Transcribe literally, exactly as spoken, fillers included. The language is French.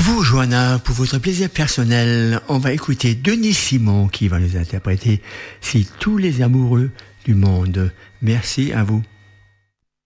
vous, Johanna, pour votre plaisir personnel, on va écouter Denis Simon qui va nous interpréter Si tous les amoureux du monde. Merci à vous.